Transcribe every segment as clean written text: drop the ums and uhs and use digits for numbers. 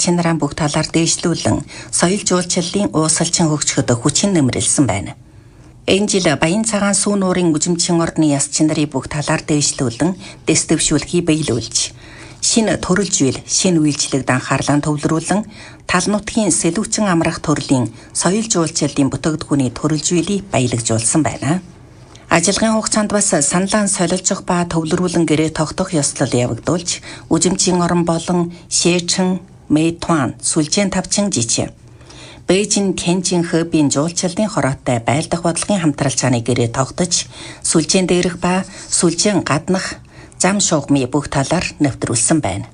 чадвараа бүх талаар дээшлүүлэн соёл жуулчлалын уусалчин хөгжөхөд хүчин нэмрэлсэн байна. Энэ жил Баян цагаан сүү нуурын үжимчин ордны яс чинарыг бүх талаар дээшлүүлэн дэс дэвшүүлэхийг биелүүлж, шинэ төрөлжил, шинэ үйлчлэгт анхаарлаа төвлөрүүлэн тал нутгийн сэлүүчин амрах төрлийн соёл жуулчлалын бүтээгдэхүүний төрөлжүүлийг баялагжуулсан байна. Ажиллагааны хугацаанд бас саналаан солилцох ба төвлөрүүлэн гэрээ тогтох ёслол явагдуулж, үжимчин орон болон Шээчин, Мэйтуан, Сүлжээн тавчин жижиг. Бээжин, Кенжин, Хэбийн жуулчлалын хороотой байлдах бодлогын хамтралцааны гэрээ тогтож, Сүлжээн дээрх ба Сүлжээн гаднах зам шугамын бүх талаар нэвтрүүлсэн байна.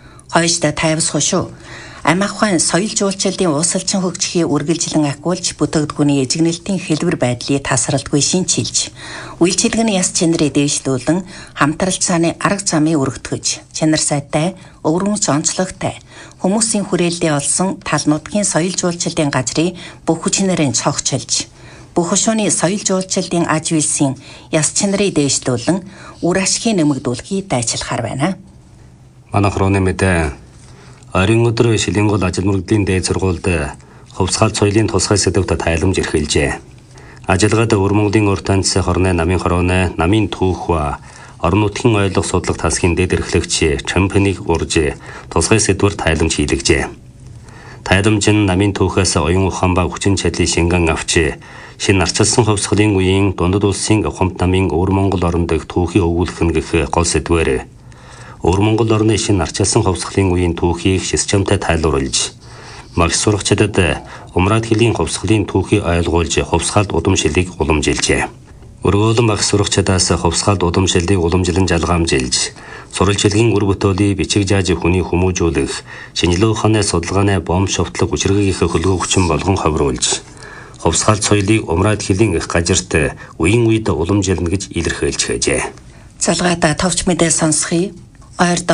Хойшд тайвс хошуу амь ахуйн соёл жуулчлалын уусалчин хөгжихийг үргэлжлэн ахиулж, бүтээгдэхүүний эзэгнэлтийн хэлбэр байдлыг тасралтгүй шинчилж, үйлчилгээний яс чинарыг дээшлүүлэн хамтралцааны арга замыг өргөтгөж, чанар сайтай, өвөрмөц онцлогтой хүмүүсийн хүрээлэлд олсон тал нутгийн соёл жуулчлалын газрыг бүх хүчнэрийн цогцолж, бүх хошууны соёл жуулчлалын аж үйлсийн яс чинарыг дээшлүүлэн үр ашгийг нэмэгдүүлэхийг дайчилахаар байна. Манайх рууны мэдээ Орон өдөр шилийн гол ажил мөрөгдлийн дээд сургуульд хувьсгал соёлын тусгай сэдвт тайлбарж эрхэлжээ. Ажиллагаад өвөр Монголын урт таньц хорны намын хорооны намын түүх ба орон нутгийн ойлгох судлах тасгийн дэд эрхлэгч Чампиныг урж тусгай сэдвэр тайлбарж хийлгэжээ. Тайлбарж нь намын түүхээс оюун ухаан ба хүчин чадлыг шингэн авч, шинэ арчилсан хувьсгалын үеийн дундад улсын ухамт намын өвөр Монгол орон дэх түүхийг өгүүлэх нь гэх гол сэдвээр өвөр Монгол орны шинэ арчилсан хувьсгалын үеийн түүхийг шисчамтай тайлбарлаж, магш сурагчдад умраад хэлийн хувьсгалын түүхийг ойлгуулж, хувьсгалд удамшилыг уламжилжээ. Өргөөлөн багш сурагчдаас хувьсгалд удамшилыг уламжлан жалгаамжилж, сурвалжилгийн үр бүтээлийг бичиг зааж хүний хүмүүжүүлэх, шинжилгээ ухааны судалгааны бомб шовтлог хүчирхэг их хөлгөө хүчин болгон ховруулж, хувьсгал соёлыг умраад хэлийн их газарт үеийн үед уламжилна гэж илэрхийлж хэжээ. Залгаада товч мэдээ сонсхий. Ойрд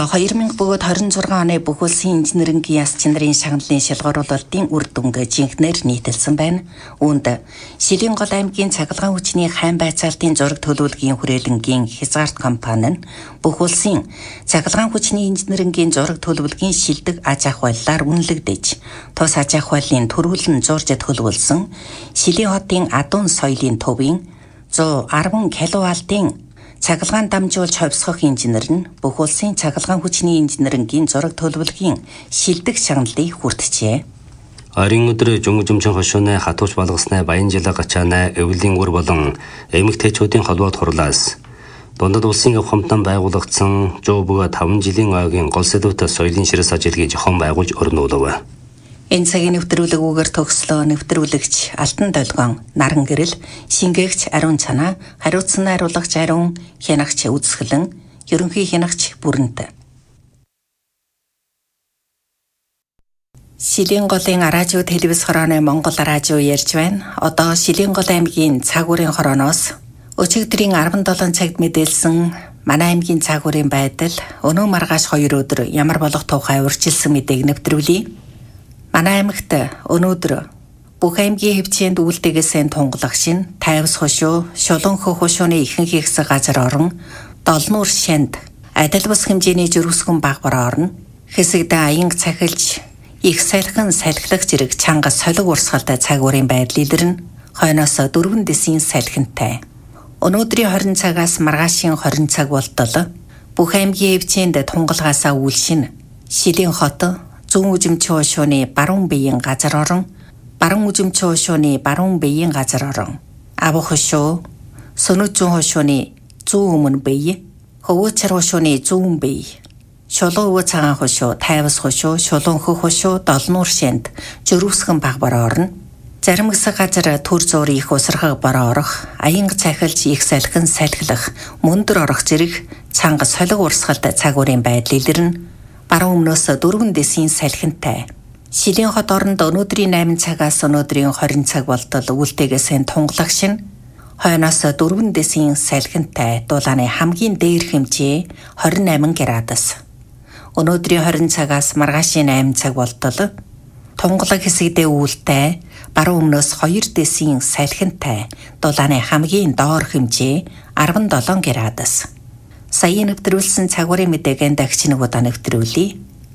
2026 оны бүх улсын инженерингийн яс чинарын шагналын шалгаруулалтын үр дүнг жинхнээр нийтэлсэн байна. Үүнд Шилийн гол аймгийн цахилгаан хүчний хайн байцаалтын зураг төлөвлөгийн хүрээлэнгийн Хязгаарт компани нь бүх улсын цахилгаан хүчний инженерингийн зураг төлөвлөгийн шилдэг аж ахуйллаар үнэлэгдэж, тус аж ахуйлын төрүүлэн зурж төлөвлөсөн Шилийн хотын адуун соёлын төвийн 110 кВт-ийн цахилгаан дамжуулж хувьсгах инженер нь бүх улсын цахилгаан хүчний инженерингийн зураг төлөвлөгийн шилдэг шагналыг хүртжээ. Орон өдөр жумжумчин хошууны хатууч болгосны Баян жилэ гачааны эвлийн үр болон эмэгтэйчүүдийн холбоот хурлаас дундад улсын ухамтан байгуулагдсан 105 жилийн ойгийн гол сэдвүүт соёлын ширээс ажиллагийг жохон байгуулж өрнүүлв. Энэ цагийн нэвтрүүлэгүүгээр төгслөө нэвтрүүлэгч Алтан Долгон, Наран Гэрэл, Шингээгч Ариун Цанаа, хариуцсан найруулагч Ариун, хянагч Үзэсгэлэн, ерөнхий хянагч Бүрэнт. Шилийн голын радио телевиз хорооны Монгол радио ярьж байна. Одоо Шилийн гол аймгийн цаагүрийн хорооноос өчигдрийн 17 цагт мэдээлсэн манай аймгийн цаагүрийн байдал өнөө маргааш 2 өдөр ямар болох тухай урьдчилсан мэдээг нэвтрүүлье. Манай аймагт өнөөдөр бүх аймгийн хэвчээнд үйлдэгээс тунгалах шин тайвс хошуу, шулуун хөх хошууны ихэнх хэсэг газар орон, долнуур шанд, адил бус хэмжээний жирүүсгэн багбар орно, хэсэгдээ аянг цахилж, их салхин салхилах зэрэг чанга солиг урсгалтай цагуурын байдал илэрнэ, хойноос 4 дэсийн салхинтай. Өнөөдрийн 20 цагаас маргаашийн 20 цаг болтол бүх аймгийн хэвчээнд тунгалгаасаа үйлшин Шилийн хот зүүн үжимчин хошууны баруун биеийн газар орон, баруун үжимчин хошууны баруун биеийн газар орон, авах хошуу, сөнөд зүүн хошууны зүүн өмнө бие, хөвөөцөр хошууны зүүн бие, шулуун өвөө цагаан хошуу, тайвс хошуу, шулуун хөх хошуу, долнуур шанд, жирүүсгэн багбар орно. Зарим хэсэг газар төр зуур их усрахаг бороо орох, аянг цахилж их салхин салхилах, мөндөр орох зэрэг цанга солиг урсгалтай цагуурын байдал илэрнэ. Баруун өмнөөс 4 дэсийн салхинтай. Шилийн хот оронд өнөөдрийн 8 цагаас өнөөдрийн 20 цаг болтол үйлдэгээс тунгалах шин, хойноос 4 дэсийн салхинтай дулааны хамгийн дээр хэмжээ 28 градус. Өнөөдрийн 20 цагаас маргаашийн 8 цаг болтол тунгалаг хэсэгдээ үүлтэй баруун өмнөөс 2 дэсийн салхинтай дулааны хамгийн доор хэмжээ 17 градус. Саяын нэвтрүүлсэн цагуурын мэдээг дахиж нэг удаа нэвтрүүлье.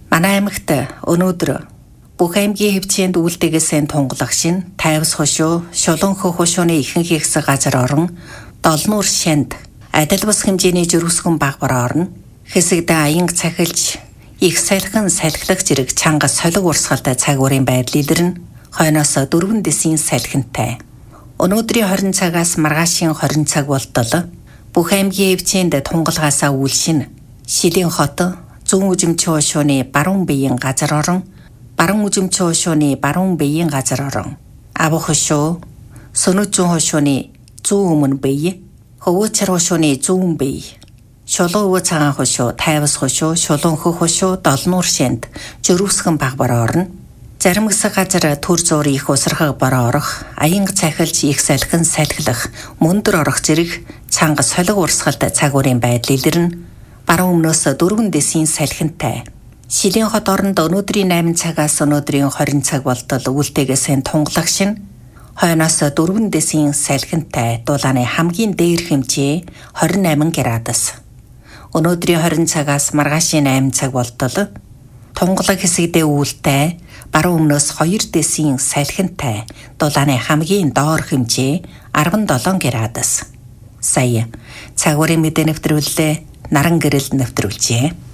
Манай аймагт өнөөдөр бүх аймгийн хэмжээнд үйлдэгээс тунгалах шин тайвс хошуу, шулуун хөх хошууны ихэнх хэсэг газар орон, долнуур шанд адил бус хэмжээний жирүүсгэн багбар орно. Хэсэгдээ аянг цахилж, их салхин салхилах зэрэг чанга солиг урсгалтай цаг уурын байдал илэрнэ. Хойноос 4 дэсийн салхинтай. Өнөөдрийн 20 цагаас маргаашийн 20 цаг болтол бүх аймгийн хэмжээнд тунгалгаасаа үйлшин Шилийн хот зүүн үзэмчийн хошууны баруун биеийн газар орон, баруун үзэмчийн хошууны баруун биеийн газар орон, авах хошуу, сөнөд зүүн хошууны зүүн өмнө бие, хөвөөцөр хошууны зүүн бие, шулуун өвөө цагаан хошуу, тайвас хошуу, шулуун хөх хошуу, долнуур шанд жирүүсгэн багбар орно. Зарим хэсэг газар төр зуур их усрахаг бороо орох, аянг цахилж их салхин салхилах, мөндөр орох зэрэг цанга солиг урсгалтай цаг уурын байдал илэрнэ. Баруун өмнөөс 4 дэсийн салхинтай. Шилийн хот оронд өнөөдрийн 8 цагаас өнөөдрийн 20 цаг болтол үйлдэгээс тунгалах шин хойноос 4 дэсийн салхинтай дулааны хамгийн дээр хэмжээ 28 градус. Өнөөдрийн 20 цагаас маргаашийн 8 цаг болтол тунгалаг хэсэгдээ үүлтэй баруун өмнөөс 2 дэсийн салхинтай дулааны хамгийн доор хэмжээ 17 градус. Сая цаг уурын мэдээ нэвтрүүлээ Наран гэрэл нэвтрүүлжээ.